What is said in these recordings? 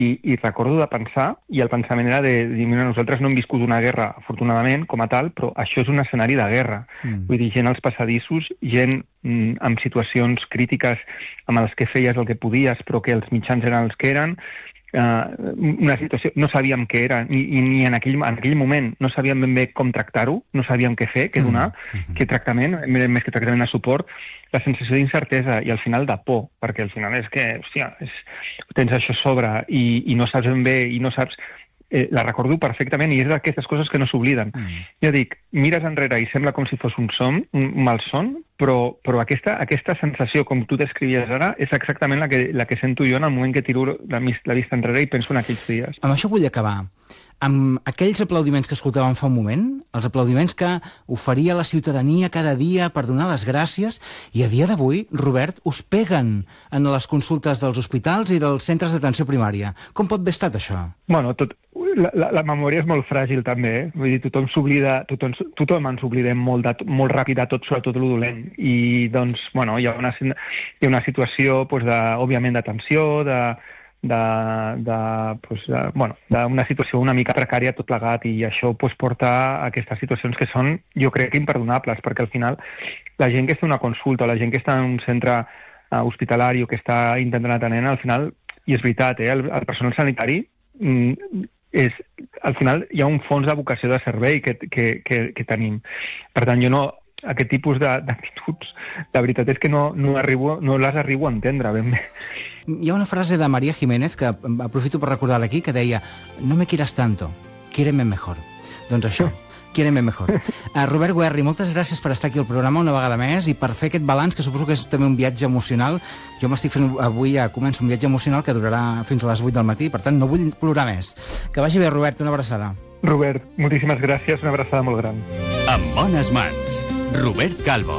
I recordo de pensar, i el pensament era de dir, mira, nosaltres no hem viscut una guerra, afortunadament, com a tal, però això és un escenari de guerra. Vull dir, gent als passadissos, gent amb situacions crítiques amb els que feies el que podies, però que els mitjans eren els que eren, una situació, no sabíem què era, ni en aquell moment no sabíem ben bé com tractar-ho, no sabíem què fer, què donar, què tractament, més que tractament de suport, la sensació d'incertesa i al final de por, perquè al final és que, hòstia, tens això a sobre i no saps ben bé, i no saps... la recordo perfectament i és d'aquestes coses que no s'obliden. Jo dic, mires enrere i sembla com si fos un malson, però aquesta sensació, com tu descrivies ara, és exactament la que sento jo en el moment que tiro la vista enrere i penso en aquells dies. Amb això vull acabar. Amb aquells aplaudiments que escoltàvem fa un moment, els aplaudiments que oferia la ciutadania cada dia per donar les gràcies, i a dia d'avui, Robert, us peguen en les consultes dels hospitals i dels centres d'atenció primària. Com pot haver estat això? Bueno, la memòria és molt fràgil també, vull dir, tothom ens oblidem molt ràpid de tot, sobretot lo dolent, i doncs, bueno, hi ha una situació, doncs, òbviament, de tensió, d'una situació una mica precària tot plegat, i això porta a aquestes situacions que són, jo crec, imperdonables, perquè al final la gent que està en una consulta o la gent que està en un centre hospitalari o que està intentant atenent, al final, i és veritat, el personal sanitari al final hi ha un fons de vocació de servei que tenim. Per tant, jo aquest tipus d'actituds, la veritat és que no les arribo a entendre ben bé. Hi ha una frase de María Jiménez, que aprofito per recordar-la aquí, que deia: no me quieras tanto, quiéreme mejor. Doncs això, quiéreme mejor. Robert Guerri, moltes gràcies per estar aquí al programa una vegada més i per fer aquest balanç, que suposo que és també un viatge emocional. Jo m'estic fent avui, començo un viatge emocional que durarà fins a les 8 del matí, per tant no vull plorar més. Que vagi bé, Robert, una abraçada. Robert, moltíssimes gràcies, una abraçada molt gran. En bones mans, Robert Calvo.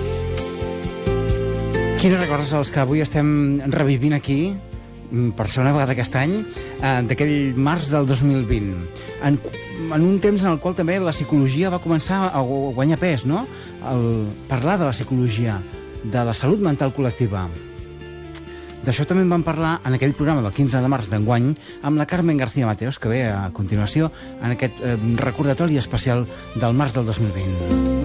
Quins records els que avui estem revivint aquí, per segona vegada aquest any, d'aquell març del 2020, en un temps en el qual també la psicologia va començar a guanyar pes, no? Parlar de la psicologia, de la salut mental col·lectiva. D'això també en vam parlar en aquell programa del 15 de març d'enguany amb la Carmen García Mateos, que ve a continuació en aquest recordatori especial del març del 2020.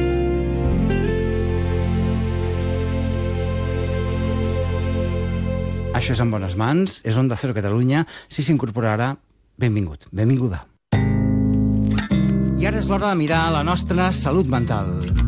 Això és En bones mans, és Onda Cero Catalunya. Si s'incorpora ara, benvingut, benvinguda. I ara és l'hora de mirar la nostra salut mental.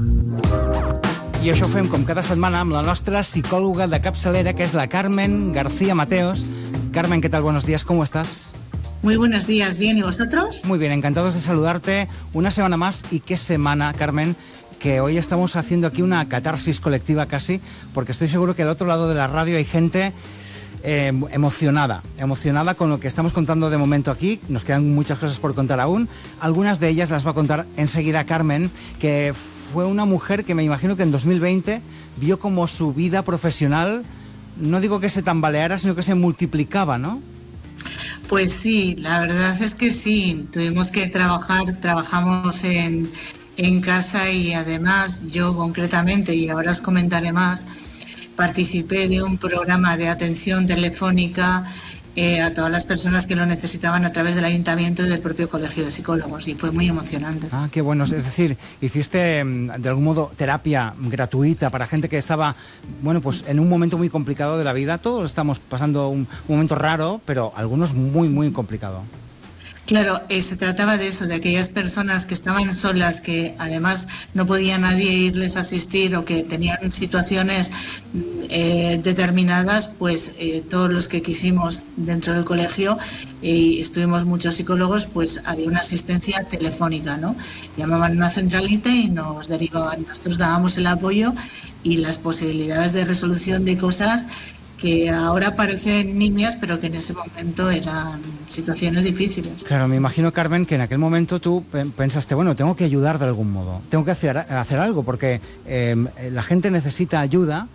I això ho fem com cada setmana amb la nostra psicòloga de capçalera, que és la Carmen García Mateos. Carmen, ¿qué tal? Buenos días, ¿cómo estás? Muy buenos días, ¿bien? ¿Y vosotros? Muy bien, encantados de saludarte una semana más. ¿Y qué semana, Carmen? Que hoy estamos haciendo aquí una catarsis colectiva casi, porque estoy seguro que al otro lado de la radio hay gente emocionada con lo que estamos contando de momento aquí. Nos quedan muchas cosas por contar aún. Algunas de ellas las va a contar enseguida Carmen, que fue una mujer que me imagino que en 2020 vio como su vida profesional, no digo que se tambaleara, sino que se multiplicaba, ¿no? Pues sí, la verdad es que sí. Tuvimos que trabajamos en casa, y además yo concretamente, y ahora os comentaré más, participé de un programa de atención telefónica a todas las personas que lo necesitaban a través del ayuntamiento y del propio colegio de psicólogos, y fue muy emocionante. Ah, qué bueno. Es decir, hiciste de algún modo terapia gratuita para gente que estaba, bueno, pues en un momento muy complicado de la vida. Todos estamos pasando un momento raro, pero algunos muy, muy complicado. Claro, se trataba de eso, de aquellas personas que estaban solas, que además no podía nadie irles a asistir o que tenían situaciones determinadas, pues todos los que quisimos dentro del colegio, y estuvimos muchos psicólogos, pues había una asistencia telefónica, ¿no? Llamaban a una centralita y nos derivaban, nosotros dábamos el apoyo y las posibilidades de resolución de cosas que ahora parecen niñas, pero que en ese momento eran situaciones difíciles. Claro, me imagino, Carmen, que en aquel momento tú pensaste, bueno, tengo que ayudar de algún modo, tengo que hacer algo, porque la gente necesita ayuda,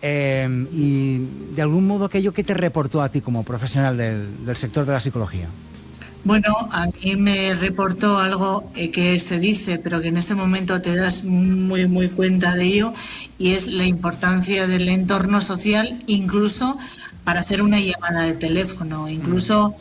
y de algún modo aquello que te reportó a ti como profesional del sector de la psicología. Bueno, a mí me reportó algo que se dice, pero que en ese momento te das muy, muy cuenta de ello, y es la importancia del entorno social, incluso para hacer una llamada de teléfono. Incluso